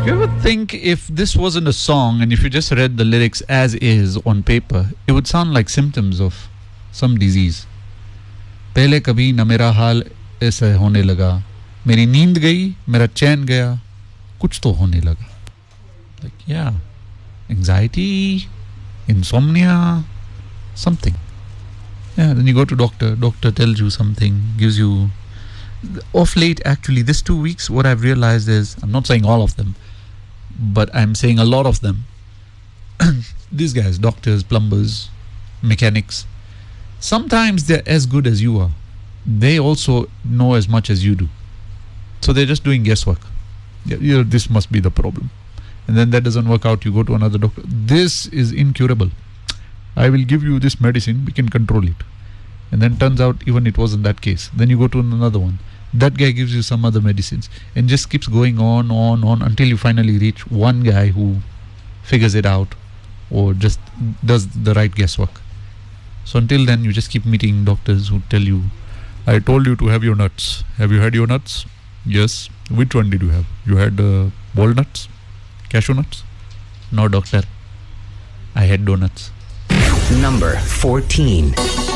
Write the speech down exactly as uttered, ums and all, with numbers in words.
You ever think if this wasn't a song and if you just read the lyrics as is on paper, it would sound like symptoms of some disease? पहले कभी न मेरा हाल ऐसा होने लगा, मेरी नींद गई, मेरा चैन गया, कुछ तो होने लगा. Like, yeah, anxiety, insomnia, something. Yeah, then you go to doctor, doctor tells you something, gives you... Off late, actually, this two weeks, what I've realized is, I'm not saying all of them, but I'm saying a lot of them. These guys, doctors, plumbers, mechanics, sometimes they're as good as you are. They also know as much as you do. So they're just doing guesswork. Yeah, you know, this must be the problem. And then that doesn't work out, you go to another doctor. This is incurable. I will give you this medicine, we can control it. And then turns out even it wasn't that case. Then you go to another one. That guy gives you some other medicines. And just keeps going on, on, on until you finally reach one guy who figures it out or just does the right guesswork. So until then, you just keep meeting doctors who tell you, I told you to have your nuts. Have you had your nuts? Yes. Which one did you have? You had uh, walnuts? Cashew nuts? No, doctor. I had donuts. Number fourteen.